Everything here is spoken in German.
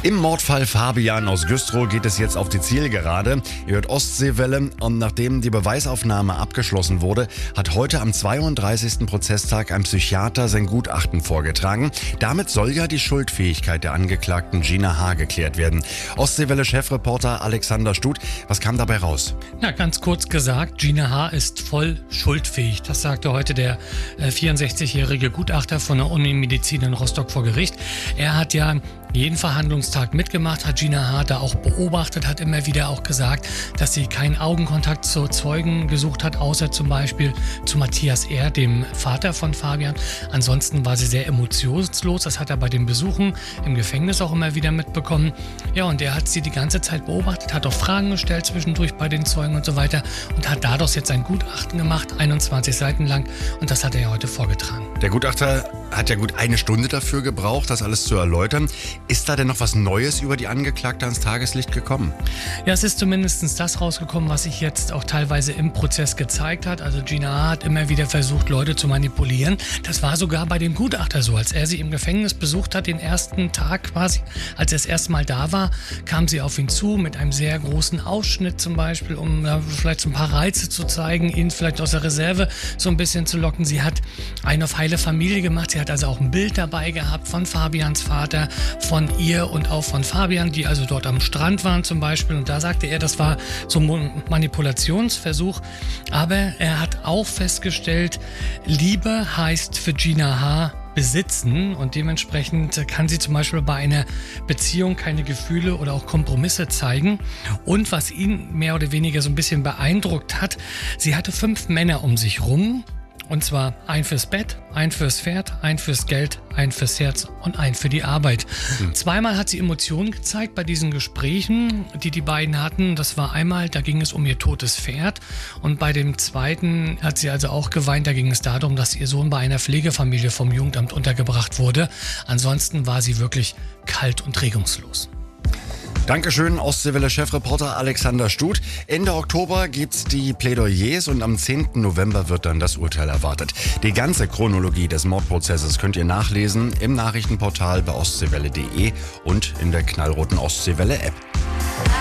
Im Mordfall Fabian aus Güstrow geht es jetzt auf die Zielgerade. Ihr hört Ostseewelle und nachdem die Beweisaufnahme abgeschlossen wurde, hat heute am 32. Prozesstag ein Psychiater sein Gutachten vorgetragen. Damit soll ja die Schuldfähigkeit der Angeklagten Gina H. geklärt werden. Ostseewelle-Chefreporter Alexander Stut, was kam dabei raus? Na, ganz kurz gesagt, Gina H. ist voll schuldfähig. Das sagte heute der 64-jährige Gutachter von der Unimedizin in Rostock vor Gericht. Er hat ja jeden Verhandlungstag mitgemacht, hat Gina H. da auch beobachtet, hat immer wieder auch gesagt, dass sie keinen Augenkontakt zu Zeugen gesucht hat, außer zum Beispiel zu Matthias R., dem Vater von Fabian. Ansonsten war sie sehr emotionslos, das hat er bei den Besuchen im Gefängnis auch immer wieder mitbekommen. Ja, und er hat sie die ganze Zeit beobachtet, hat auch Fragen gestellt zwischendurch bei den Zeugen und so weiter und hat daraus jetzt ein Gutachten gemacht, 21 Seiten lang, und das hat er ja heute vorgetragen. Der Gutachter hat ja gut eine Stunde dafür gebraucht, das alles zu erläutern. Ist da denn noch was Neues über die Angeklagte ans Tageslicht gekommen? Ja, es ist zumindest das rausgekommen, was sich jetzt auch teilweise im Prozess gezeigt hat. Also Gina H. hat immer wieder versucht, Leute zu manipulieren. Das war sogar bei dem Gutachter so. Als er sie im Gefängnis besucht hat, den ersten Tag quasi, als er das erste Mal da war, kam sie auf ihn zu mit einem sehr großen Ausschnitt zum Beispiel, um vielleicht so ein paar Reize zu zeigen, ihn vielleicht aus der Reserve so ein bisschen zu locken. Sie hat einen auf heile Familie gemacht. Sie hat also auch ein Bild dabei gehabt von Fabians Vater, von ihr und auch von Fabian, die also dort am Strand waren zum Beispiel. Und da sagte er, das war so ein Manipulationsversuch. Aber er hat auch festgestellt, Liebe heißt für Gina H. besitzen, und dementsprechend kann sie zum Beispiel bei einer Beziehung keine Gefühle oder auch Kompromisse zeigen. Und was ihn mehr oder weniger so ein bisschen beeindruckt hat, sie hatte 5 Männer um sich rum. Und zwar ein fürs Bett, ein fürs Pferd, ein fürs Geld, ein fürs Herz und ein für die Arbeit. Zweimal hat sie Emotionen gezeigt bei diesen Gesprächen, die beiden hatten. Das war einmal, da ging es um ihr totes Pferd. Und bei dem zweiten hat sie also auch geweint. Da ging es darum, dass ihr Sohn bei einer Pflegefamilie vom Jugendamt untergebracht wurde. Ansonsten war sie wirklich kalt und regungslos. Dankeschön, Ostseewelle-Chefreporter Alexander Stut. Ende Oktober gibt's die Plädoyers und am 10. November wird dann das Urteil erwartet. Die ganze Chronologie des Mordprozesses könnt ihr nachlesen im Nachrichtenportal bei ostseewelle.de und in der knallroten Ostseewelle-App.